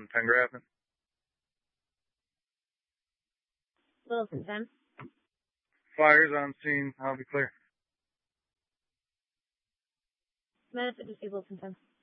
Pengraven. Wilson 10. Fires on scene. I'll be clear. Medicine to see Wilson 10.